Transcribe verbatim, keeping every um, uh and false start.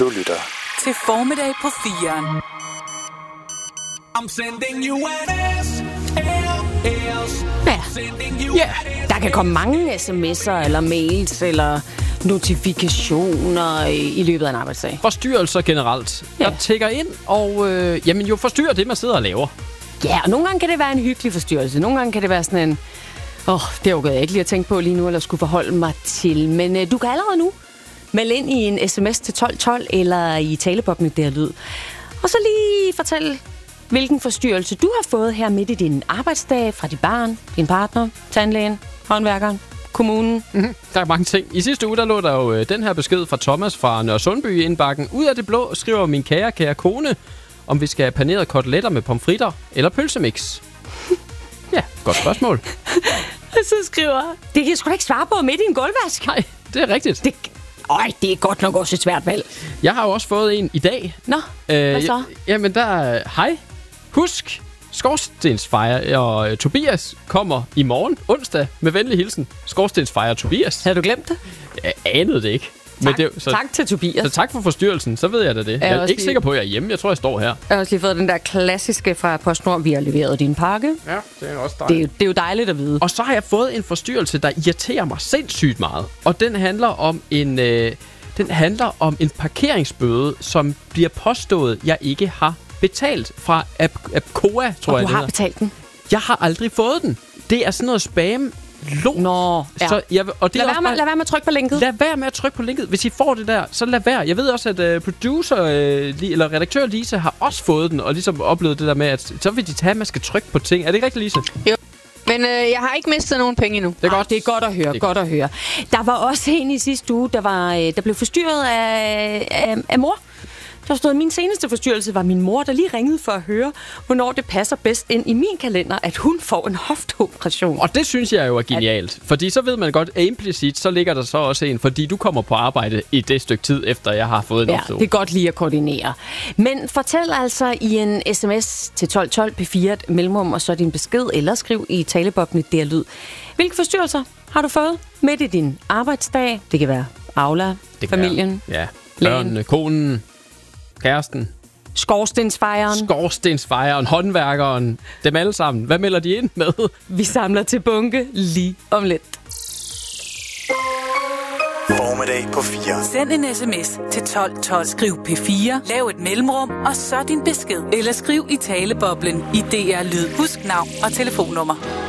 Du lytter til Formiddag på firen. I'm sending you an S L S. Ja. Ja, der kan komme mange sms'er eller mails eller notifikationer i, i løbet af en arbejdsdag. Forstyrrelser generelt. Ja. Der tækker ind, og øh, jamen jo forstyrrer det, man sidder og laver. Ja, og nogle gange kan det være en hyggelig forstyrrelse. Nogle gange kan det være sådan en, åh, oh, det overgår jeg ikke lige at tænke på lige nu, eller skulle forholde mig til. Men øh, du kan allerede nu melde ind i en sms til tolv tolv, eller i taleboblen der lyd. Og så lige fortælle, hvilken forstyrrelse du har fået her midt i din arbejdsdag fra dit barn, din partner, tandlægen, håndværkeren, kommunen. Mm-hmm. Der er mange ting. I sidste uge, der lå der jo øh, den her besked fra Thomas fra Nørresundby i indbakken. Ud af det blå skriver min kære, kære kone, om vi skal have panerede koteletter med pomfritter eller pølsemix. Ja, godt spørgsmål. Og så skriver, det kan jeg sgu da ikke svare på midt i en gulvvask. Nej, det er rigtigt. Det, øj, det er godt nok også et svært valg. Jeg har jo også fået en i dag. Nå, øh, hvad så? Jamen, der er... Hej. Husk, Skorstensfejer og Tobias kommer i morgen, onsdag, med venlig hilsen. Skorstensfejer Tobias. Havde du glemt det? Jeg anede det ikke. Tak, Men det, så, tak til Tobias. Så tak for forstyrrelsen, så ved jeg da det. Jeg, jeg er ikke lige... sikker på, at jeg er hjemme. Jeg tror, jeg står her. Jeg har også lige fået den der klassiske fra PostNord. Vi har leveret din pakke. Ja, det er også dejligt. Det er, det er jo dejligt at vide. Og så har jeg fået en forstyrrelse, der irriterer mig sindssygt meget. Og den handler om en, øh, den handler om en parkeringsbøde, som bliver påstået, jeg ikke har betalt fra Apcoa, tror og jeg. Og du har betalt den? Jeg har aldrig fået den. Det er sådan noget spam. Lort. Nå, ja. Så jeg, og det lad, er være med, bare, lad være med at trykke på linket. Lad være med at trykke på linket. Hvis I får det der, så lad være. Jeg ved også, at uh, producer, uh, eller redaktør Lise har også fået den, og ligesom oplevet det der med, at så vil de tage, at man skal trykke på ting. Er det ikke rigtigt, Lise? Jo. Men øh, jeg har ikke mistet nogen penge endnu. Det er godt, Ej, det er godt at høre, godt at høre. Der var også en i sidste uge, der, var, der blev forstyrret af, af, af mor. Der stod, at min seneste forstyrrelse var min mor, der lige ringede for at høre, hvornår det passer bedst ind i min kalender, at hun får en hofteoperation. Og det synes jeg jo er genialt. At... Fordi så ved man godt, at implicit, så ligger der så også en, fordi du kommer på arbejde i det stykke tid, efter jeg har fået en ja, hofteoperation. Det er godt lige at koordinere. Men fortæl altså i en sms til tolv tolv P fire mellemrum, og så din besked, eller skriv i taleboblen der lyd. Hvilke forstyrrelser har du fået midt i din arbejdsdag? Det kan være Aula, det familien, være, ja, børnene, konen, kæresten. Skorstensfejeren. Skorstensfejeren, håndværkeren. Dem alle sammen. Hvad melder de ind med? Vi samler til bunke lige om lidt. Formiddag på fire. Send en sms til tolv tolv. Skriv P fire, lav et mellemrum, og så din besked. Eller skriv i taleboblen i D R Lyd. Husk navn og telefonnummer.